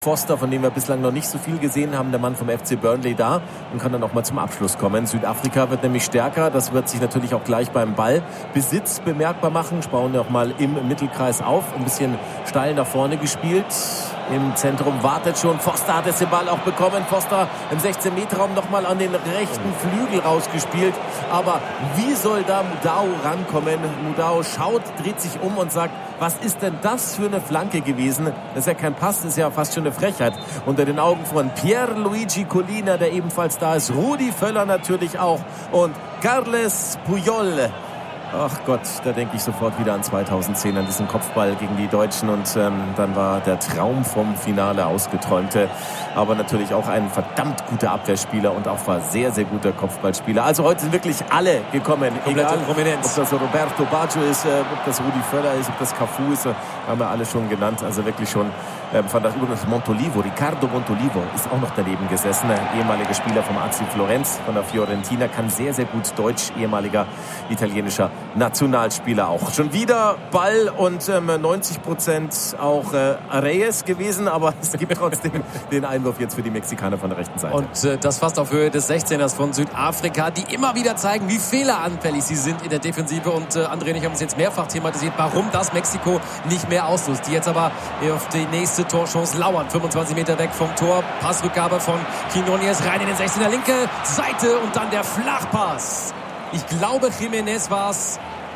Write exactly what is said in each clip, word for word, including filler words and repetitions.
Foster, von dem wir bislang noch nicht so viel gesehen haben, der Mann vom F C Burnley da und kann dann auch mal zum Abschluss kommen. Südafrika wird nämlich stärker, das wird sich natürlich auch gleich beim Ballbesitz bemerkbar machen. Spauen auch mal im Mittelkreis auf, ein bisschen steil nach vorne gespielt. Im Zentrum wartet schon, Foster hat jetzt den Ball auch bekommen. Foster im sechzehn-Meter-Raum nochmal an den rechten Flügel rausgespielt. Aber wie soll da Mudau rankommen? Mudau schaut, dreht sich um und sagt, was ist denn das für eine Flanke gewesen? Das ist ja kein Pass, das ist ja fast schon eine Frechheit. Unter den Augen von Pierluigi Collina, der ebenfalls da ist. Rudi Völler natürlich auch. Und Carles Puyol. Ach Gott, da denke ich sofort wieder an zweitausendzehn, an diesen Kopfball gegen die Deutschen. Und ähm, dann war der Traum vom Finale ausgeträumte. Aber natürlich auch ein verdammt guter Abwehrspieler und auch war sehr, sehr guter Kopfballspieler. Also heute sind wirklich alle gekommen. Egal, ob das Roberto Baggio ist, äh, ob das Rudi Völler ist, ob das Cafu ist, äh, haben wir alle schon genannt. Also wirklich schon äh, von das übrigens Montolivo, Riccardo Montolivo ist auch noch daneben gesessen. Ein ehemaliger Spieler vom A C Florenz, von der Fiorentina, kann sehr, sehr gut Deutsch, ehemaliger italienischer Nationalspieler auch. Schon wieder Ball und ähm, neunzig Prozent auch äh, Reyes gewesen, aber es gibt trotzdem den Einwurf jetzt für die Mexikaner von der rechten Seite. Und äh, das fast auf Höhe des sechzehners von Südafrika, die immer wieder zeigen, wie fehleranfällig sie sind in der Defensive. Und äh, André und ich haben es jetzt mehrfach thematisiert, warum das Mexiko nicht mehr ausnutzt. Die jetzt aber auf die nächste Torchance lauern. fünfundzwanzig Meter weg vom Tor. Passrückgabe von Quinones rein in den sechzehner, linke Seite und dann der Flachpass. Ich glaube, Jiménez war es.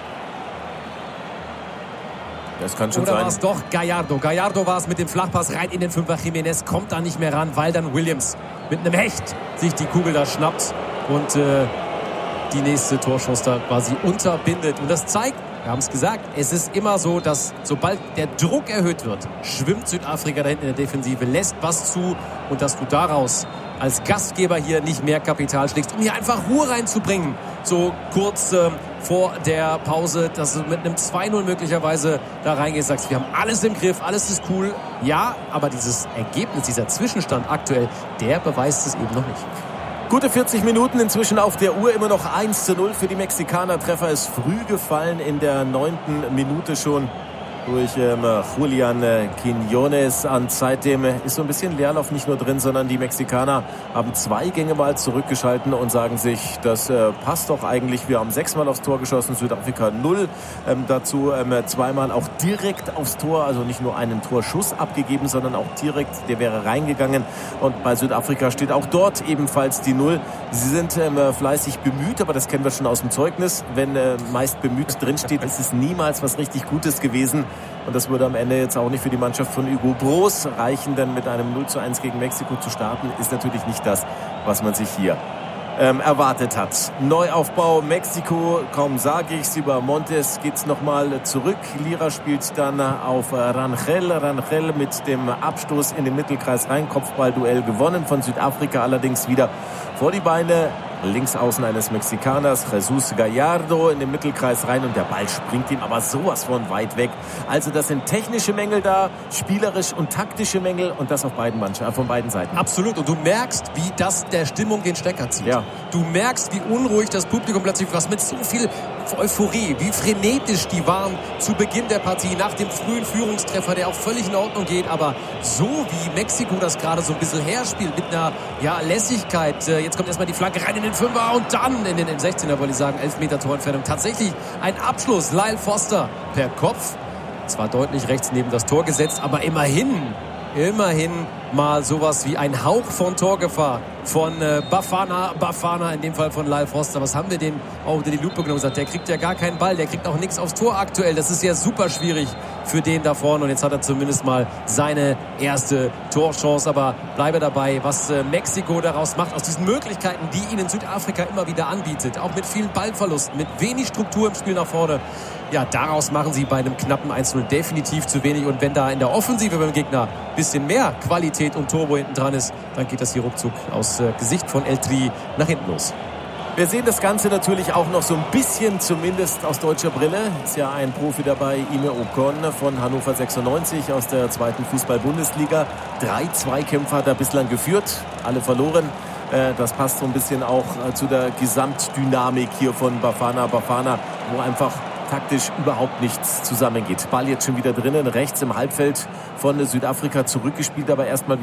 Das kann schon Oder sein. war es doch Gallardo? Gallardo war es mit dem Flachpass rein in den Fünfer. Jiménez kommt da nicht mehr ran, weil dann Williams mit einem Hecht sich die Kugel da schnappt und äh, die nächste Torchance da quasi unterbindet. Und das zeigt, wir haben es gesagt, es ist immer so, dass sobald der Druck erhöht wird, schwimmt Südafrika da hinten in der Defensive, lässt was zu und dass du daraus als Gastgeber hier nicht mehr Kapital schlägst, um hier einfach Ruhe reinzubringen. So kurz äh, vor der Pause, dass du mit einem zwei null möglicherweise da reingehst, sagst, wir haben alles im Griff, alles ist cool. Ja, aber dieses Ergebnis, dieser Zwischenstand aktuell, der beweist es eben noch nicht. Gute vierzig Minuten inzwischen auf der Uhr, immer noch eins zu null für die Mexikaner. Treffer ist früh gefallen in der neunten Minute schon durch ähm, Julian äh, Quinones. Und seitdem ist so ein bisschen Leerlauf nicht nur drin, sondern die Mexikaner haben zwei Gänge mal zurückgeschalten und sagen sich, das äh, passt doch eigentlich. Wir haben sechsmal aufs Tor geschossen, Südafrika null. Ähm, dazu ähm, zweimal auch direkt aufs Tor, also nicht nur einen Torschuss abgegeben, sondern auch direkt, der wäre reingegangen. Und bei Südafrika steht auch dort ebenfalls die Null. Sie sind ähm, fleißig bemüht, aber das kennen wir schon aus dem Zeugnis. Wenn äh, meist bemüht drinsteht, ist es niemals was richtig Gutes gewesen. Und das würde am Ende jetzt auch nicht für die Mannschaft von Hugo Broos reichen, denn mit einem null zu eins gegen Mexiko zu starten, ist natürlich nicht das, was man sich hier ähm, erwartet hat. Neuaufbau Mexiko, kaum sage ich's, über Montes geht's nochmal zurück. Lira spielt dann auf Rangel. Rangel mit dem Abstoß in den Mittelkreis rein. Kopfballduell gewonnen von Südafrika, allerdings wieder vor die Beine. Links außen eines Mexikaners, Jesus Gallardo in den Mittelkreis rein und der Ball springt ihm aber sowas von weit weg. Also das sind technische Mängel da, spielerisch und taktische Mängel und das auf beiden Mannschaften, von beiden Seiten. Absolut, und du merkst, wie das der Stimmung den Stecker zieht. Ja. Du merkst, wie unruhig das Publikum plötzlich, was mit so viel Euphorie, wie frenetisch die waren zu Beginn der Partie, nach dem frühen Führungstreffer, der auch völlig in Ordnung geht, aber so wie Mexiko das gerade so ein bisschen herspielt, mit einer ja, Lässigkeit, jetzt kommt erstmal die Flanke rein in den Fünfer und dann in den sechzehner, wollte ich sagen, elf Meter Torentfernung. Tatsächlich ein Abschluss. Lyle Foster per Kopf. Zwar deutlich rechts neben das Tor gesetzt, aber immerhin, immerhin mal sowas wie ein Hauch von Torgefahr von äh, Bafana, Bafana, in dem Fall von Lyle Foster. Was haben wir denn auch unter die Lupe genommen? Gesagt, der kriegt ja gar keinen Ball, der kriegt auch nichts aufs Tor aktuell. Das ist ja super schwierig für den da vorne und jetzt hat er zumindest mal seine erste Torchance. Aber bleibe dabei, was äh, Mexiko daraus macht, aus diesen Möglichkeiten, die ihnen Südafrika immer wieder anbietet, auch mit vielen Ballverlusten, mit wenig Struktur im Spiel nach vorne. Ja, daraus machen sie bei einem knappen eins null definitiv zu wenig. Und wenn da in der Offensive beim Gegner ein bisschen mehr Qualität und Turbo hinten dran ist, dann geht das hier ruckzuck aus äh, Gesicht von Eltri nach hinten los. Wir sehen das Ganze natürlich auch noch so ein bisschen, zumindest aus deutscher Brille. Ist ja ein Profi dabei, Ime Ocon von Hannover sechsundneunzig aus der zweiten Fußball-Bundesliga. Drei Zweikämpfe hat er bislang geführt, alle verloren. Das passt so ein bisschen auch zu der Gesamtdynamik hier von Bafana Bafana, wo einfach taktisch überhaupt nichts zusammengeht. Ball jetzt schon wieder drinnen, rechts im Halbfeld von Südafrika zurückgespielt, aber erstmal